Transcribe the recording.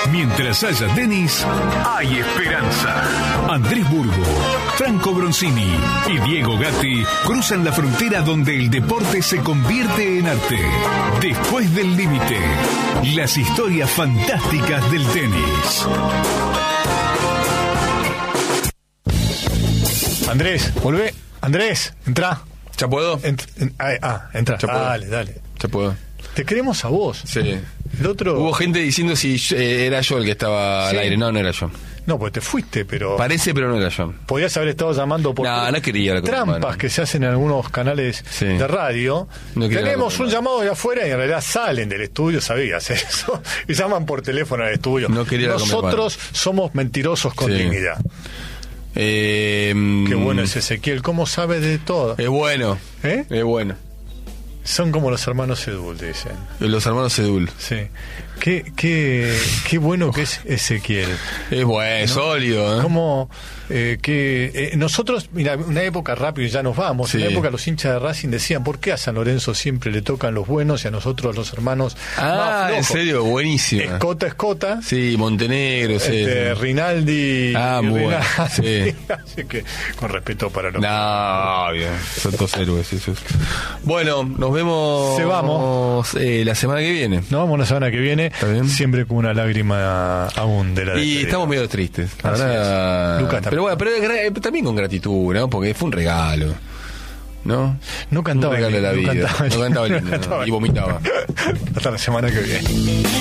Mientras haya tenis, hay esperanza. Andrés Burgo, Franco Bronzini y Diego Gatti cruzan la frontera donde el deporte se convierte en arte. Después del límite, las historias fantásticas del tenis. Andrés, volvé. Andrés, entra. ¿Ya puedo? Entra. Dale. Ya puedo. Te queremos a vos. Sí. El otro... Hubo gente diciendo si era yo el que estaba al aire. No era yo. No, pues te fuiste, pero... Parece, pero no era yo. Podías haber estado llamando por... No quería. La trampas que se hacen en algunos canales de radio. No tenemos un llamado de afuera y en realidad salen del estudio, sabías eso. Y llaman por teléfono al estudio. No quería. Nosotros somos mentirosos con dignidad. Qué bueno es Ezequiel, ¿cómo sabe de todo? Es bueno. Es bueno. Son como los hermanos Edul, dicen. Los hermanos Edul. Sí. Qué bueno que es Ezequiel. Es bueno, ¿no? Sólido. Como nosotros, mira, una época rápido y ya nos vamos. En una época los hinchas de Racing decían, ¿por qué a San Lorenzo siempre le tocan los buenos y a nosotros los hermanos más flojos? En serio, buenísimo. Escota. Sí, Montenegro, Rinaldi. Muy bueno. Sí. Así que, con respeto para los... No, bien. Son todos héroes esos. Bueno, nos vemos. La semana que viene. Nos vamos la semana que viene. Siempre con una lágrima aún de la despedida. Y estamos medio tristes. Ahora, Lucas también. Pero bueno, también con gratitud, ¿no? Porque fue un regalo, ¿no? No cantaba. Un regalo de la vida. No cantaba lindo, y vomitaba. Hasta la semana que viene.